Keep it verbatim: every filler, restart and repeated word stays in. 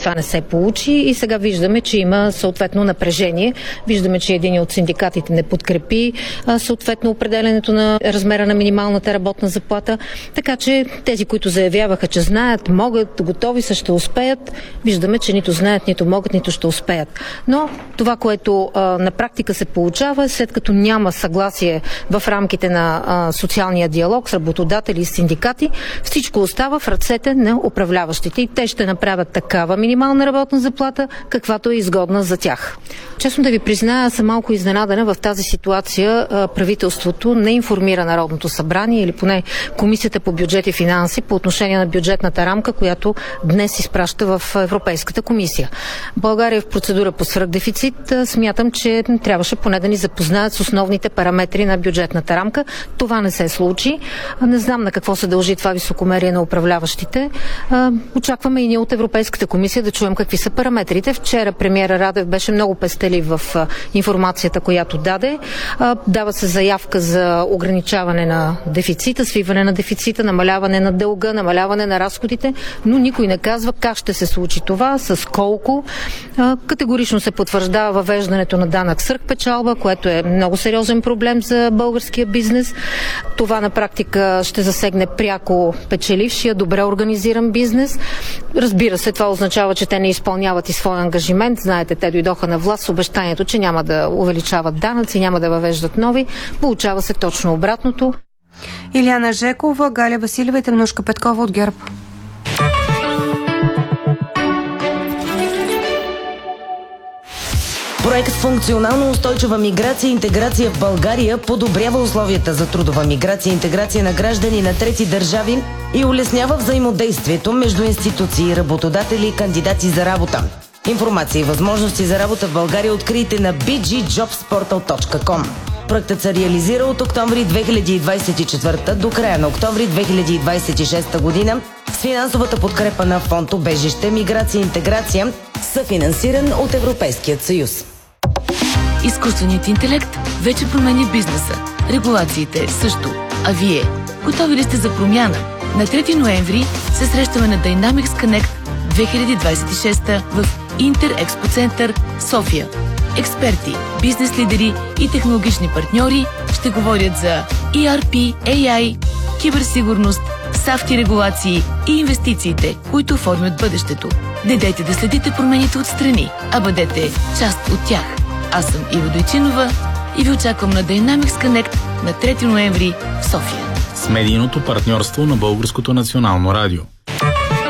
това не се получи и сега виждаме, че има съответно напрежение. Виждаме, че един от синдикатите не подкрепи съответно определенето на размера на минималната работна заплата. Така че тези, които заявяваха, че знаят, могат, готови са, ще успеят, виждаме, че нито знаят, нито могат, нито ще успеят. Но това, което а, на практика се получава, след като няма съгласие в рамките на а, социалния диалог с работодатели и синдикати, всичко остава в ръцете на управляващите и те ще направят такава минимална работна заплата, каквато е изгодна за тях. Честно да ви призная, съм малко изненадана в тази ситуация. А, правителството не информира Народното събрание или поне Комисията по бюджет и финанси по отношение на бюджетната рамка, която днес изпраща в Европейската комисия. България е в процедура по свръхдефицит. Смятам, че трябваше поне да ни запознаят с основните параметри на бюджетната рамка. Това не се случи. Не знам на какво се дължи това високомерие на управляващите. Очакваме и ние от Европейската комисия да чуем какви са параметрите. Вчера премиера Радев беше много пестелив в информацията, която даде. Дава се заявка за ограничаване на дефицита, свиване на дефицита, намаляване на дълга, намаляване на разходите, но никой не казва как ще се случи това, с колко. Категорично се потвърждава въвеждането на данък свръхпечалба, което е много сериозен проблем за българския бизнес. Това на практика ще засегне пряко печелившия, добре организиран бизнес. Разбира се, това означава, че те не изпълняват и своя ангажимент. Знаете, те дойдоха на власт с обещанието, че няма да увеличават данъци, няма да въвеждат нови. Получава се точно обратното. Илияна Жекова, Галя Василева и Теменужка Петкова от ГЕРБ. Проект функционално устойчива миграция и интеграция в България подобрява условията за трудова миграция и интеграция на граждани на трети държави и улеснява взаимодействието между институции, работодатели и кандидати за работа. Информация и възможности за работа в България открийте на би джи джобс портал точка ком. Проектът се реализира от октомври две хиляди двадесет и четвърта до края на октомври две хиляди двадесет и шеста година с финансовата подкрепа на Фонд Убежище, миграция и интеграция, съфинансиран от Европейският съюз. Изкуственият интелект вече променя бизнеса. Регулациите също. А вие, готови ли сте за промяна? На трети ноември се срещаме на Dynamics Connect две хиляди двадесет и шеста в Интерекспо център София. Експерти, бизнес лидери и технологични партньори ще говорят за и ар пи, ей ай, киберсигурност, сафти регулации и инвестициите, които оформят бъдещето. Не дайте да следите промените отстрани, а бъдете част от тях. Аз съм Ива Дойчинова и ви очаквам на Dynamics Connect на трети ноември в София. С медийното партньорство на Българското национално радио.